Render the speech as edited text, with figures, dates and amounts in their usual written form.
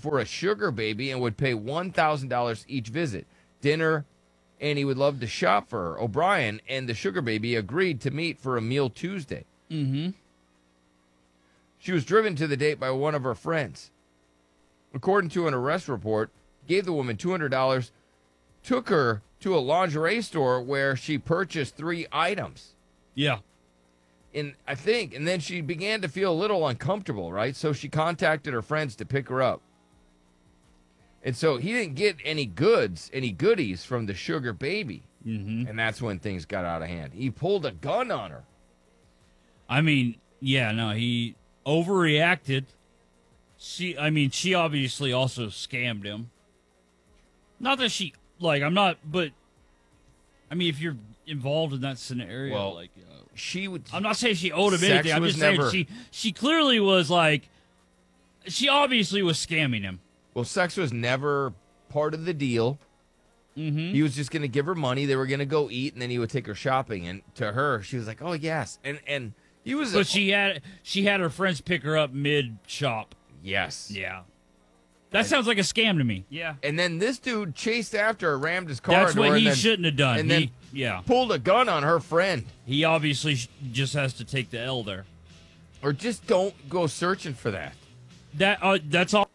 for a sugar baby and would pay $1,000 each visit, dinner, and he would love to shop for her. O'Brien and the sugar baby agreed to meet for a meal Tuesday. Mm-hmm. She was driven to the date by one of her friends. According to an arrest report, gave the woman $200, took her to a lingerie store where she purchased 3 items. Yeah. And then she began to feel a little uncomfortable, right? So she contacted her friends to pick her up. And so he didn't get any goodies from the sugar baby. Mm-hmm. And that's when things got out of hand. He pulled a gun on her. I mean, yeah, no, he overreacted. She obviously also scammed him. Not that she, I'm not, but, I mean, if you're involved in that scenario, I'm not saying she owed him anything. I'm just saying she clearly was she obviously was scamming him. Well, sex was never part of the deal. Mm-hmm. He was just going to give her money. They were going to go eat, and then he would take her shopping. And to her, she was like, "Oh yes," and he was. But she had her friends pick her up mid shop. Yes. Yeah. That sounds like a scam to me. Yeah. And then this dude chased after her, rammed his car. That's into her, what he and then, shouldn't have done. And then pulled a gun on her friend. He obviously just has to take the L there. Or just don't go searching for that. That's all.